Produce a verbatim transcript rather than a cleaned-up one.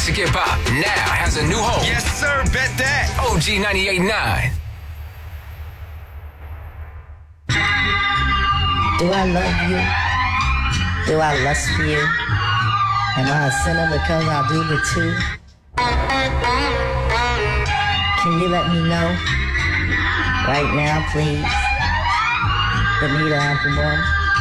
Classic hip hop now has a new home. Yes, sir. Bet that. O G ninety-eight point nine. Do I love you? Do I lust for you? Am I a sinner because I do the two? Can you let me know? Right now, please. Benita Applebaum.